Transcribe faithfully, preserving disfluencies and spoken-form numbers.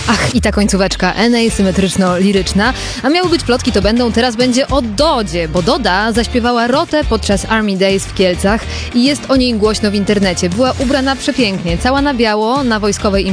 Ach, i ta końcóweczka N A symetryczno-liryczna. A miały być plotki, to będą. Teraz będzie o Dodzie, bo Doda zaśpiewała Rotę podczas Army Days w Kielcach i jest o niej głośno w internecie. Była ubrana przepięknie, cała na biało, na wojskowej imprezie.